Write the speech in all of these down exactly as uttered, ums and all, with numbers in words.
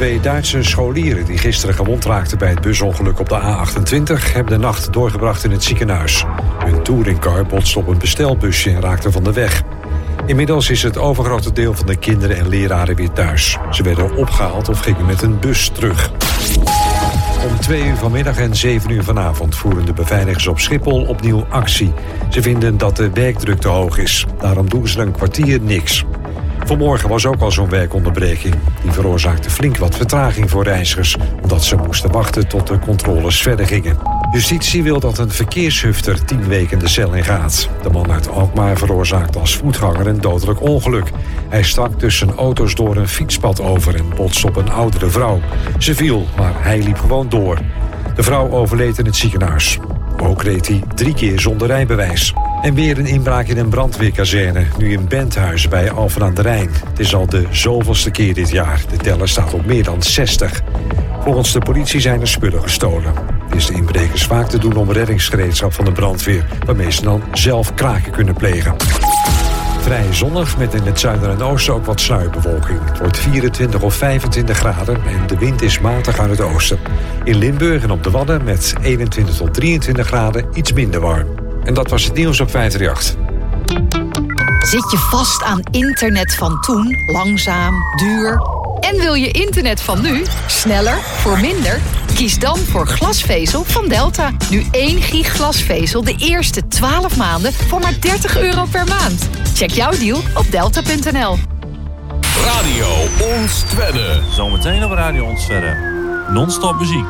twee Duitse scholieren die gisteren gewond raakten bij het busongeluk op de A achtentwintig... hebben de nacht doorgebracht in het ziekenhuis. Hun touringcar botste op een bestelbusje en raakte van de weg. Inmiddels is het overgrote deel van de kinderen en leraren weer thuis. Ze werden opgehaald of gingen met een bus terug. Om twee uur vanmiddag en zeven uur vanavond voeren de beveiligers op Schiphol opnieuw actie. Ze vinden dat de werkdruk te hoog is. Daarom doen ze een kwartier niks. Vanmorgen was ook al zo'n werkonderbreking. Die veroorzaakte flink wat vertraging voor reizigers, omdat ze moesten wachten tot de controles verder gingen. Justitie wil dat een verkeershufter tien weken de cel in gaat. De man uit Alkmaar veroorzaakte als voetganger een dodelijk ongeluk. Hij stak tussen auto's door een fietspad over en botste op een oudere vrouw. Ze viel, maar hij liep gewoon door. De vrouw overleed in het ziekenhuis. Ook reed hij drie keer zonder rijbewijs. En weer een inbraak in een brandweerkazerne, nu in Benthuizen bij Alphen aan de Rijn. Het is al de zoveelste keer dit jaar. De teller staat op meer dan zestig. Volgens de politie zijn er spullen gestolen. Het is de inbrekers vaak te doen om reddingsgereedschap van de brandweer, waarmee ze dan zelf kraken kunnen plegen. Vrij zonnig, met in het zuiden en oosten ook wat sluierbewolking. Het wordt vierentwintig of vijfentwintig graden en de wind is matig uit het oosten. In Limburg en op de Wadden met eenentwintig tot drieëntwintig graden iets minder warm. En dat was het nieuws op vijfendertig. Zit je vast aan internet van toen? Langzaam, duur? En wil je internet van nu? Sneller, voor minder? Kies dan voor glasvezel van Delta. Nu één gig glasvezel de eerste twaalf maanden voor maar dertig euro per maand. Check jouw deal op delta punt n l. Radio Ons Twedde. Zometeen op Radio Ons Twedde. Non-stop muziek.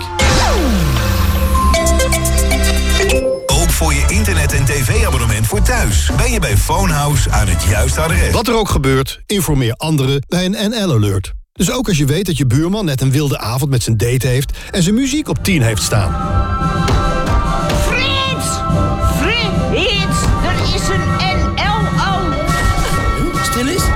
Ook voor je internet- en tv-abonnement voor thuis ben je bij Phonehouse aan het juiste adres. Wat er ook gebeurt, informeer anderen bij een N L-alert. Dus ook als je weet dat je buurman net een wilde avond met zijn date heeft en zijn muziek op tien heeft staan. Frits! Frits! Er is een N L-alert! Stil is?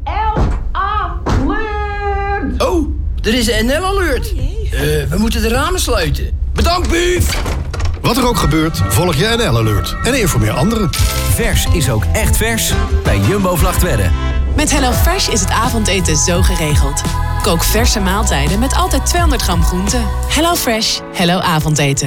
L-alert! Oh, er is een N L-alert. Uh, we moeten de ramen sluiten. Bedankt, buuf! Wat er ook gebeurt, volg je N L-alert en informeer anderen. Vers is ook echt vers bij Jumbo Vlagtwedde. Met HelloFresh is het avondeten zo geregeld. Kook verse maaltijden met altijd tweehonderd gram groenten. HelloFresh, hello avondeten.